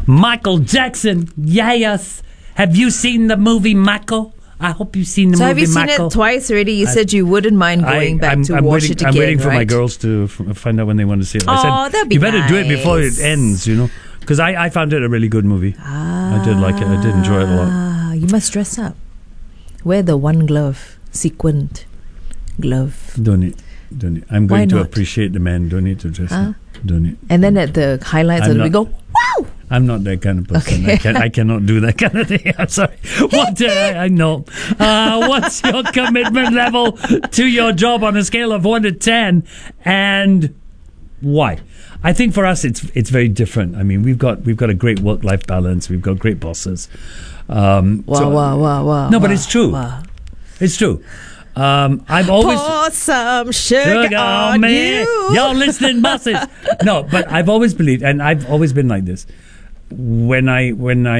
Michael Jackson. Yes. Have you seen the movie Michael? I hope you've seen the movie Michael. So have you seen it twice already? You said you wouldn't mind going back to watch it again, I'm waiting for right? my girls to find out when they want to see it. Oh, I said, that'd be you better do it nice. before it ends, Because I found it a really good movie. I did like it. I did enjoy it a lot. You must dress up. Wear the one glove, sequined glove. Don't need. I'm Why going to not? appreciate the man. Don't need to dress up. Don't need. And then at the highlights of it, we go, wow! I'm not that kind of person. Okay. I cannot do that kind of thing. I'm sorry. What? I know. What's your commitment level to your job on a scale of 1 to 10, and why? I think for us, it's very different. I mean, we've got a great work-life balance. We've got great bosses. Wow. No, but it's true. Wow. It's true. I've always pour some sugar on me. you. Y'all listening, bosses? No, but I've always believed, and I've always been like this. When I'm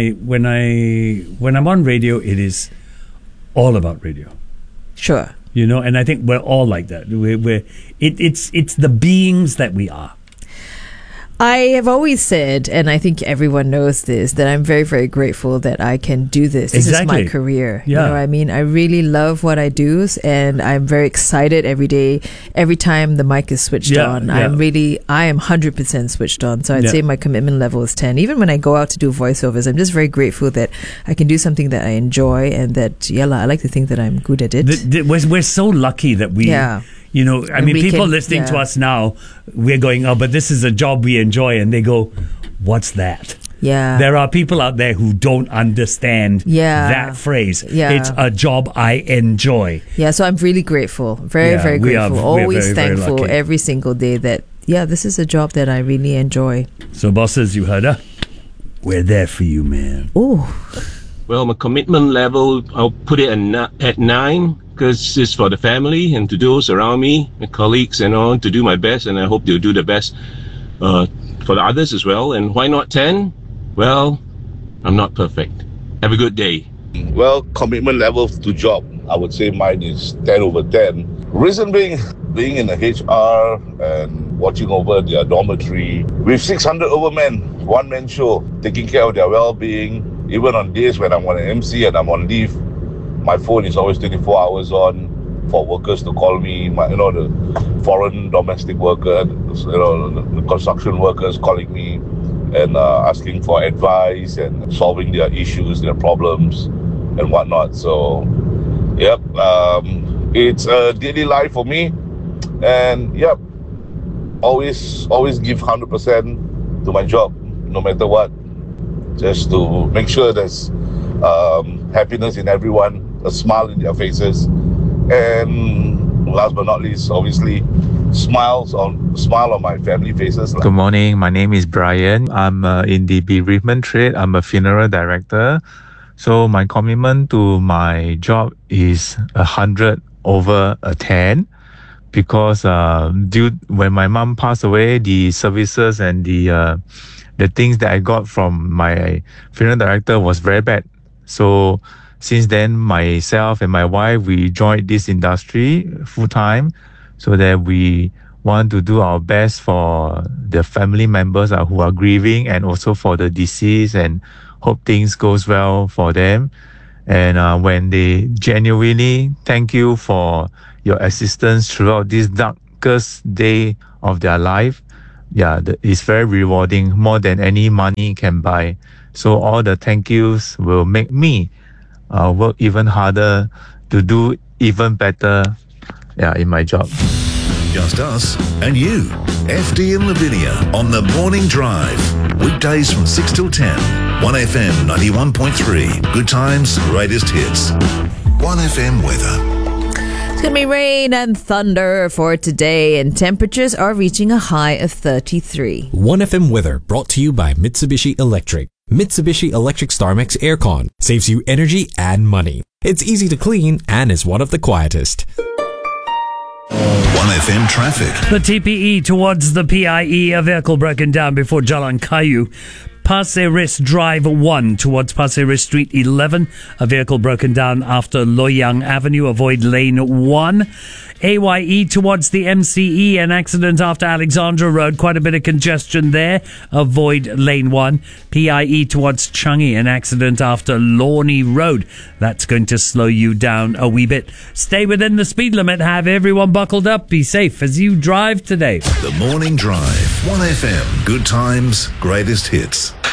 on radio, it is all about radio. Sure. And I think we're all like that. It's the beings that we are. I have always said, and I think everyone knows this, that I'm very, very grateful that I can do this. This Exactly. is my career. Yeah. You know what I mean? I really love what I do, and I'm very excited every day, every time the mic is switched on. I am 100% switched on. So I'd say my commitment level is 10. Even when I go out to do voiceovers, I'm just very grateful that I can do something that I enjoy, and that, I like to think that I'm good at it. We're so lucky that we... Yeah. People listening to us now, we're going, oh, but this is a job we enjoy. And they go, what's that? Yeah. There are people out there who don't understand that phrase. Yeah. It's a job I enjoy. Yeah, so I'm really grateful. Very, very grateful. Always very, very thankful lucky. every single day that, this is a job that I really enjoy. So, bosses, you heard her? We're there for you, man. Oh. Well, my commitment level, I'll put it at 9, because it's for the family and to those around me, my colleagues and all, to do my best, and I hope they'll do the best for the others as well. And why not 10? Well, I'm not perfect. Have a good day. Well, commitment level to job, I would say mine is 10 over 10. Reason being in the HR and watching over their dormitory with 600 over men, one-man show, taking care of their well-being. Even on days when I'm on an MC and I'm on leave, my phone is always 24 hours on for workers to call me. The foreign domestic worker, the construction workers calling me and asking for advice and solving their issues, their problems and whatnot. So, it's a daily life for me. And, always give 100% to my job, no matter what. Just to make sure there's happiness in everyone, a smile in their faces, and last but not least, obviously, smile on my family faces. Good morning. My name is Brian. I'm in the bereavement trade. I'm a funeral director. So my commitment to my job is 100 over a 10. Because when my mom passed away, the services and the things that I got from my funeral director was very bad. So since then, myself and my wife, we joined this industry full time so that we want to do our best for the family members who are grieving, and also for the deceased, and hope things goes well for them. And when they genuinely thank you for your assistance throughout this darkest day of their life, it's very rewarding, more than any money can buy. So all the thank yous will make me work even harder to do even better in my job. Just us and you. FD and Lavinia on the Morning Drive. Weekdays from 6 till 10. 1FM 91.3. Good times, greatest hits. 1FM weather. It's going to be rain and thunder for today, and temperatures are reaching a high of 33. 1FM weather brought to you by Mitsubishi Electric. Mitsubishi Electric StarMax Aircon saves you energy and money. It's easy to clean and is one of the quietest. 1FM traffic. The TPE towards the PIE, a vehicle broken down before Jalan Kayu. Pasir Ris Drive 1 towards Pasir Ris Street 11. A vehicle broken down after Loyang Avenue. Avoid lane 1. AYE towards the MCE, an accident after Alexandra Road. Quite a bit of congestion there. Avoid lane 1. PIE towards Changi, an accident after Lorney Road. That's going to slow you down a wee bit. Stay within the speed limit. Have everyone buckled up. Be safe as you drive today. The Morning Drive. 1FM. Good times, greatest hits.